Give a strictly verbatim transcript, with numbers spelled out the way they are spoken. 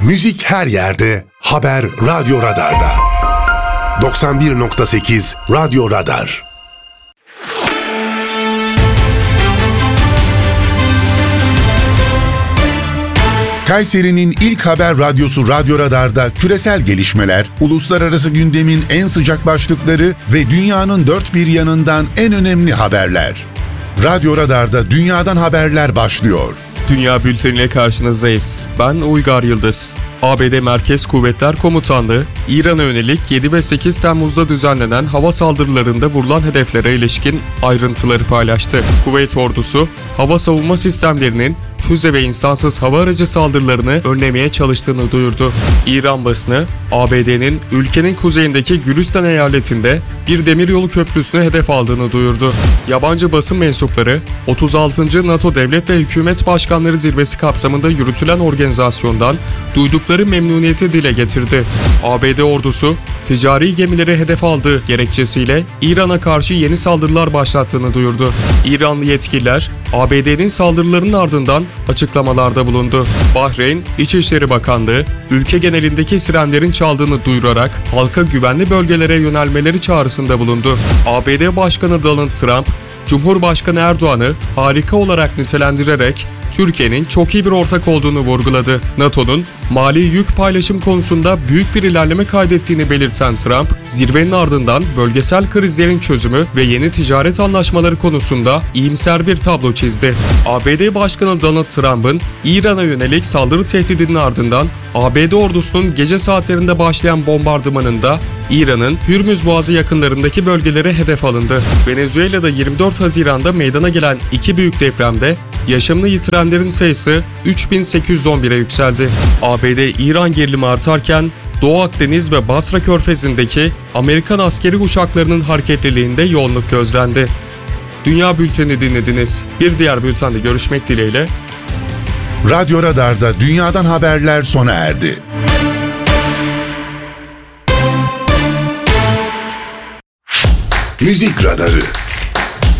Müzik her yerde, haber Radyo Radar'da. doksan bir nokta sekiz Radyo Radar. Kayseri'nin ilk haber radyosu Radyo Radar'da küresel gelişmeler, uluslararası gündemin en sıcak başlıkları ve dünyanın dört bir yanından en önemli haberler. Radyo Radar'da dünyadan haberler başlıyor. Dünya Bülteni'yle karşınızdayız. Ben Uygar Yıldız. A B D Merkez Kuvvetler Komutanlığı, İran'a yönelik yedi ve sekiz Temmuz'da düzenlenen hava saldırılarında vurulan hedeflere ilişkin ayrıntıları paylaştı. Kuveyt ordusu, hava savunma sistemlerinin füze ve insansız hava aracı saldırılarını önlemeye çalıştığını duyurdu. İran basını, A B D'nin ülkenin kuzeyindeki Gülistan eyaletinde bir demiryolu köprüsünü hedef aldığını duyurdu. Yabancı basın mensupları, otuz altıncı NATO Devlet ve Hükümet Başkanları Zirvesi kapsamında yürütülen organizasyondan duydukları memnuniyeti dile getirdi. A B D ordusu, ticari gemileri hedef aldığı gerekçesiyle İran'a karşı yeni saldırılar başlattığını duyurdu. İranlı yetkililer, A B D'nin saldırılarının ardından açıklamalarda bulundu. Bahreyn İçişleri Bakanlığı, ülke genelindeki sirenlerin çaldığını duyurarak halka güvenli bölgelere yönelmeleri çağrısında bulundu. A B D Başkanı Donald Trump, Cumhurbaşkanı Erdoğan'ı harika olarak nitelendirerek Türkiye'nin çok iyi bir ortak olduğunu vurguladı. NATO'nun mali yük paylaşım konusunda büyük bir ilerleme kaydettiğini belirten Trump, zirvenin ardından bölgesel krizlerin çözümü ve yeni ticaret anlaşmaları konusunda iyimser bir tablo çizdi. A B D Başkanı Donald Trump'ın İran'a yönelik saldırı tehdidinin ardından A B D ordusunun gece saatlerinde başlayan bombardımanında İran'ın Hürmüz Boğazı yakınlarındaki bölgelere hedef alındı. Venezuela'da yirmi dört Haziran'da meydana gelen iki büyük depremde yaşamını yitirenlerin sayısı üç bin sekiz yüz on bire yükseldi. A B D-İran gerilimi artarken Doğu Akdeniz ve Basra Körfezi'ndeki Amerikan askeri uçaklarının hareketliliğinde yoğunluk gözlendi. Dünya Bülteni dinlediniz. Bir diğer bültende görüşmek dileğiyle. Radyo Radar'da dünyadan haberler sona erdi. Müzik Radarı.